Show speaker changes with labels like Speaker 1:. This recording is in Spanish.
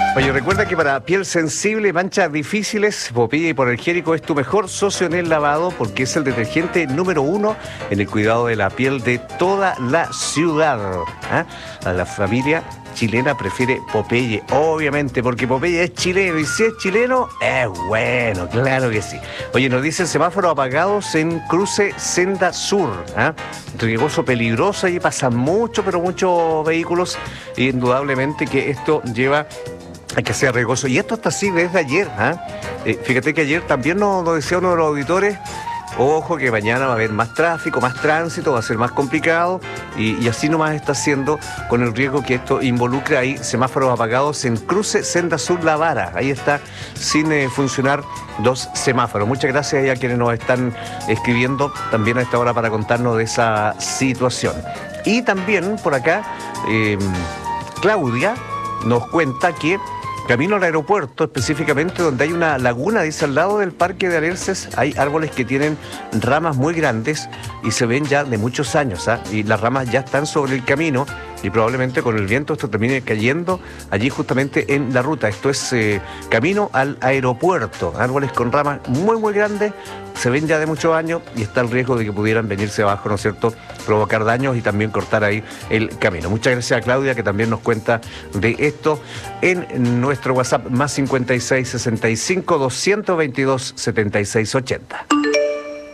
Speaker 1: Oye, recuerda que para piel sensible y manchas difíciles, Popeye Hipoalergénico es tu mejor socio en el lavado porque es el detergente número 1 en el cuidado de la piel de toda la ciudad. ¿Ah? A la familia chilena prefiere Popeye, obviamente, porque Popeye es chileno y si es chileno, es bueno, claro que sí. Oye, nos dicen semáforos apagados en cruce Senda Sur. ¿Ah? Riesgoso, peligroso, ahí pasan muchos vehículos y indudablemente que esto lleva... Hay que ser riesgoso. Y esto está así desde ayer. Fíjate que ayer también nos decía uno de los auditores, ojo que mañana va a haber más tráfico, más tránsito, va a ser más complicado y así nomás está siendo con el riesgo que esto involucra ahí semáforos apagados en cruce Senda Sur La Vara. Ahí está sin funcionar los semáforos. Muchas gracias a quienes nos están escribiendo también a esta hora para contarnos de esa situación. Y también por acá, Claudia nos cuenta que camino al aeropuerto, específicamente donde hay una laguna, dice al lado del parque de Alerces, hay árboles que tienen ramas muy grandes y se ven ya de muchos años, y las ramas ya están sobre el camino y probablemente con el viento esto termine cayendo allí justamente en la ruta. Esto es camino al aeropuerto, árboles con ramas muy grandes, se ven ya de muchos años y está el riesgo de que pudieran venirse abajo, ¿no es cierto?, provocar daños y también cortar ahí el camino. Muchas gracias a Claudia que también nos cuenta de esto en nuestro WhatsApp más 56 65 222 76 80.